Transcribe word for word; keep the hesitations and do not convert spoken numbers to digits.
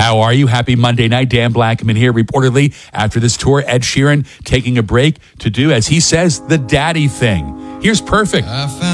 How are you? Happy Monday night. Dan Blackman here. Reportedly, after this tour, Ed Sheeran taking a break to do, as he says, the daddy thing. Here's Perfect. I found